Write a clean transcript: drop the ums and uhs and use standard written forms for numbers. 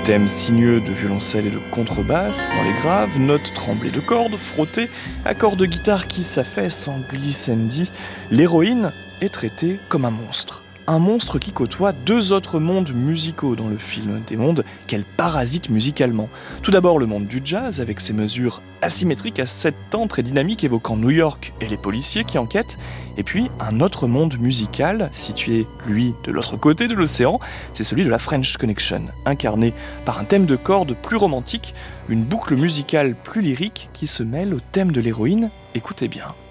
thèmes sinueux de violoncelle et de contrebasse dans les graves, notes tremblées de cordes, frottées, accords de guitare qui s'affaissent en glissandi, l'héroïne est traitée comme un monstre. Un monstre qui côtoie deux autres mondes musicaux dans le film, des mondes qu'elle parasite musicalement. Tout d'abord le monde du jazz, avec ses mesures asymétriques à 7 temps très dynamiques évoquant New York et les policiers qui enquêtent, et puis un autre monde musical, situé, lui, de l'autre côté de l'océan, c'est celui de la French Connection, incarné par un thème de cordes plus romantique, une boucle musicale plus lyrique qui se mêle au thème de l'héroïne. Écoutez bien.